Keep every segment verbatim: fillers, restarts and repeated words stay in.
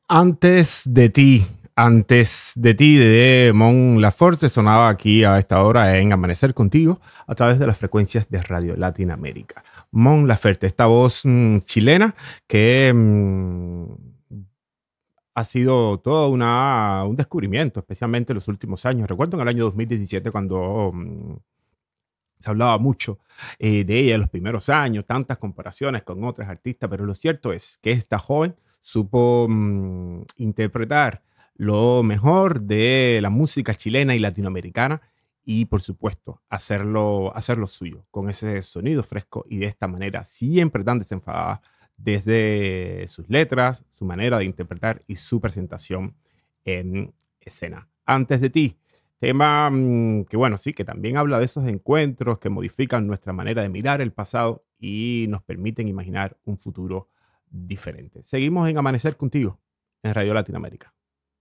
Antes de ti, antes de ti de Mon Laferte sonaba aquí a esta hora en Amanecer Contigo a través de las frecuencias de Radio Latinoamérica. Mon Laferte, esta voz mmm, chilena que mmm, ha sido todo una, un descubrimiento, especialmente en los últimos años. Recuerdo en el año dos mil diecisiete cuando mmm, se hablaba mucho eh, de ella en los primeros años, tantas comparaciones con otras artistas, pero lo cierto es que esta joven supo mmm, interpretar lo mejor de la música chilena y latinoamericana y por supuesto hacerlo, hacerlo suyo con ese sonido fresco y de esta manera siempre tan desenfadada desde sus letras, su manera de interpretar y su presentación en escena. Antes de ti, tema mmm, que bueno, sí, que también habla de esos encuentros que modifican nuestra manera de mirar el pasado y nos permiten imaginar un futuro diferente. Seguimos en Amanecer Contigo en Radio Latinoamérica.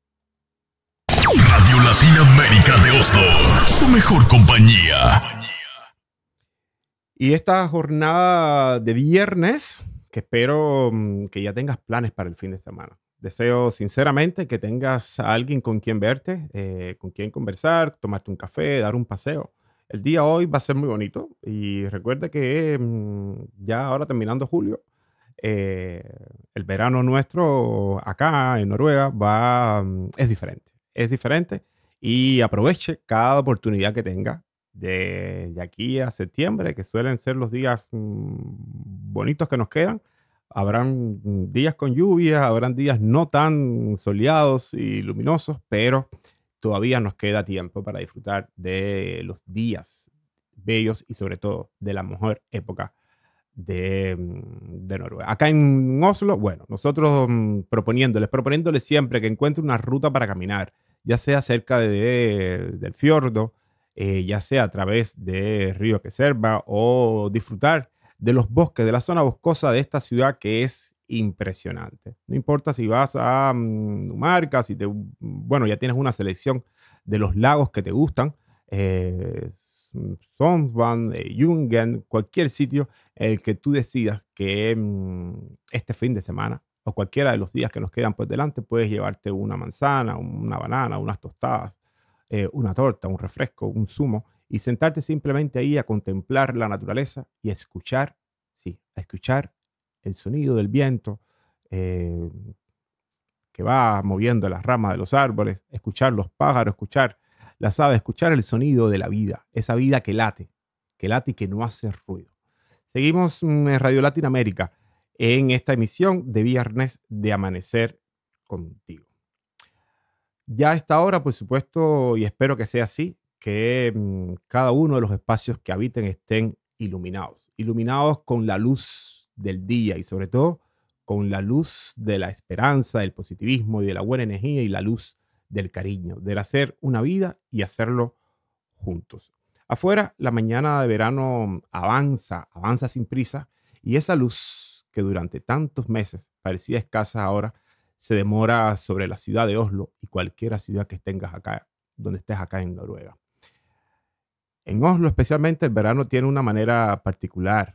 Radio Latinoamérica de Oslo, su mejor compañía. Y esta jornada de viernes, que espero mmm, que ya tengas planes para el fin de semana. Deseo sinceramente que tengas a alguien con quien verte, eh, con quien conversar, tomarte un café, dar un paseo. El día hoy va a ser muy bonito y recuerda que mmm, ya ahora terminando julio, eh, el verano nuestro acá en Noruega va, mm, es diferente. Es diferente y aproveche cada oportunidad que tenga de, de aquí a septiembre, que suelen ser los días mm, bonitos que nos quedan. Habrán mm, días con lluvia, habrán días no tan soleados y luminosos, pero todavía nos queda tiempo para disfrutar de los días bellos y sobre todo de la mejor época de, mm, de Noruega. Acá en Oslo, bueno, nosotros mm, proponiéndoles, proponiéndoles siempre que encuentre una ruta para caminar, ya sea cerca de, del fiordo, eh, ya sea a través de Río Keserva o disfrutar de los bosques, de la zona boscosa de esta ciudad que es impresionante. No importa si vas a mm, Numarca, si te, bueno, ya tienes una selección de los lagos que te gustan, eh, Sonsvan, eh, Jungen, cualquier sitio el que tú decidas que mm, este fin de semana o cualquiera de los días que nos quedan por delante puedes llevarte una manzana, una banana, unas tostadas, eh, una torta, un refresco, un zumo y sentarte simplemente ahí a contemplar la naturaleza y a escuchar, sí, a escuchar el sonido del viento eh, que va moviendo las ramas de los árboles, escuchar los pájaros, escuchar las aves, escuchar el sonido de la vida, esa vida que late, que late y que no hace ruido. Seguimos mm, en Radio Latinoamérica en esta emisión de viernes de Amanecer Contigo. Ya a esta hora, por supuesto, y espero que sea así, que mm, cada uno de los espacios que habiten estén iluminados, iluminados con la luz del día y sobre todo con la luz de la esperanza, del positivismo y de la buena energía y la luz del cariño, del hacer una vida y hacerlo juntos. Afuera, la mañana de verano avanza, avanza sin prisa, y esa luz que durante tantos meses parecía escasa ahora se demora sobre la ciudad de Oslo y cualquier ciudad que tengas acá, donde estés acá en Noruega. En Oslo, especialmente, el verano tiene una manera particular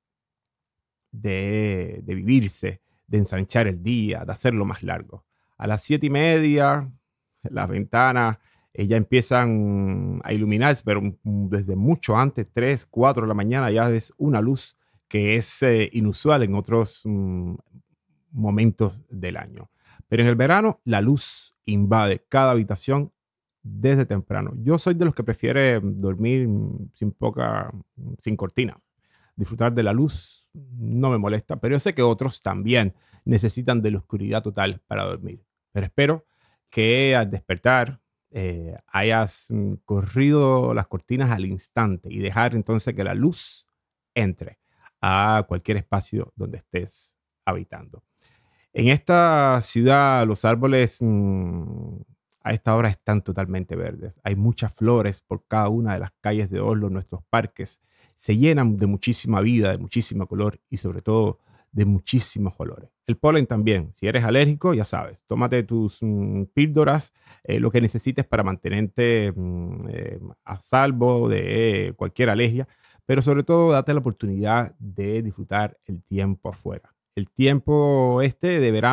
de, de vivirse, de ensanchar el día, de hacerlo más largo. A las siete y media, las ventanas eh, ya empiezan a iluminarse, pero mm, desde mucho antes, tres, cuatro de la mañana, ya es una luz que es eh, inusual en otros mm, momentos del año. Pero en el verano, la luz invade cada habitación desde temprano. Yo soy de los que prefiere dormir mm, sin poca, mm, sin cortinas. Disfrutar de la luz no me molesta, pero yo sé que otros también necesitan de la oscuridad total para dormir. Pero espero que al despertar eh, hayas mm, corrido las cortinas al instante y dejar entonces que la luz entre a cualquier espacio donde estés habitando. En esta ciudad los árboles mm, a esta hora están totalmente verdes. Hay muchas flores por cada una de las calles de Oslo. Nuestros parques se llenan de muchísima vida, de muchísimo color y sobre todo de muchísimos olores. El polen también. Si eres alérgico, ya sabes, tómate tus mm, píldoras, eh, lo que necesites para mantenerte mm, eh, a salvo de eh, cualquier alergia, pero sobre todo date la oportunidad de disfrutar el tiempo afuera. El tiempo este de verano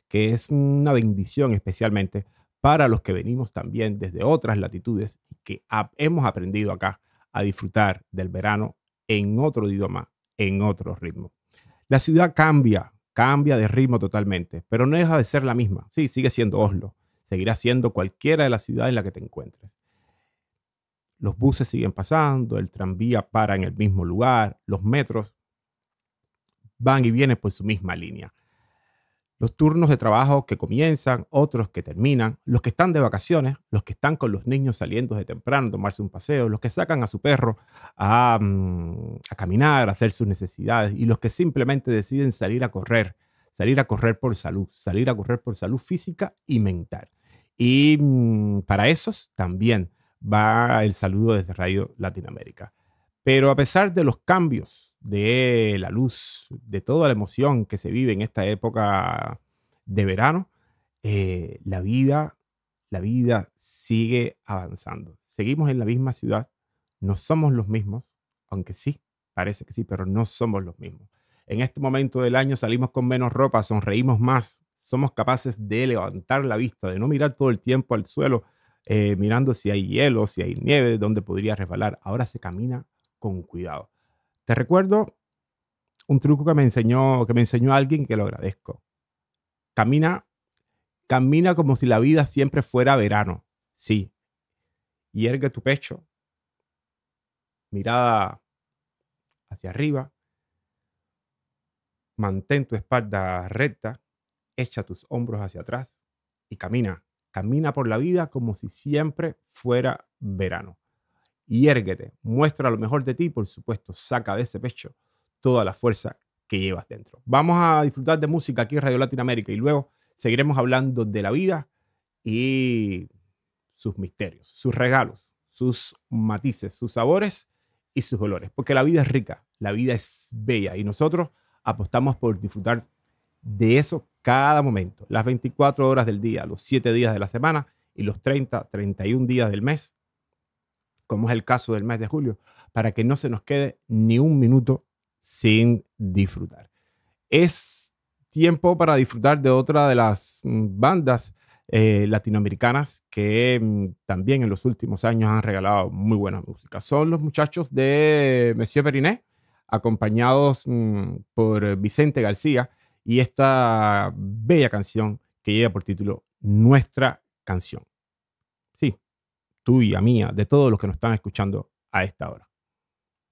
que es una bendición especialmente para los que venimos también desde otras latitudes y que ha- hemos aprendido acá a disfrutar del verano en otro idioma, en otro ritmo. La ciudad cambia, cambia de ritmo totalmente, pero no deja de ser la misma. Sí, sigue siendo Oslo, seguirá siendo cualquiera de las ciudades en la que te encuentres. Los buses siguen pasando, el tranvía para en el mismo lugar, los metros van y vienen por su misma línea. Los turnos de trabajo que comienzan, otros que terminan, los que están de vacaciones, los que están con los niños saliendo de temprano a tomarse un paseo, los que sacan a su perro a, mm, a caminar, a hacer sus necesidades y los que simplemente deciden salir a correr, salir a correr por salud, salir a correr por salud física y mental. Y mm, para esos también va el saludo desde Radio Latinoamérica. Pero a pesar de los cambios, de la luz, de toda la emoción que se vive en esta época de verano, eh, la vida, la vida sigue avanzando. Seguimos en la misma ciudad, no somos los mismos, aunque sí, parece que sí, pero no somos los mismos. En este momento del año salimos con menos ropa, sonreímos más, somos capaces de levantar la vista, de no mirar todo el tiempo al suelo, eh, mirando si hay hielo, si hay nieve, dónde podría resbalar. Ahora se camina con cuidado. Te recuerdo un truco que me enseñó, que me enseñó alguien que lo agradezco. Camina, camina como si la vida siempre fuera verano. Sí. Y ergue tu pecho, mirada hacia arriba, mantén tu espalda recta, echa tus hombros hacia atrás y camina. Camina por la vida como si siempre fuera verano. Y érguete, muestra lo mejor de ti, por supuesto, saca de ese pecho toda la fuerza que llevas dentro. Vamos a disfrutar de música aquí en Radio Latinoamérica y luego seguiremos hablando de la vida y sus misterios, sus regalos, sus matices, sus sabores y sus olores, porque la vida es rica, la vida es bella y nosotros apostamos por disfrutar de eso cada momento, las veinticuatro horas del día, los siete días de la semana y los treinta, treinta y un días del mes, como es el caso del mes de julio, para que no se nos quede ni un minuto sin disfrutar. Es tiempo para disfrutar de otra de las mm, bandas eh, latinoamericanas que mm, también en los últimos años han regalado muy buena música. Son los muchachos de Monsieur Periné, acompañados mm, por Vicente García y esta bella canción que lleva por título Nuestra Canción. Sí, tuya, mía, de todos los que nos están escuchando a esta hora.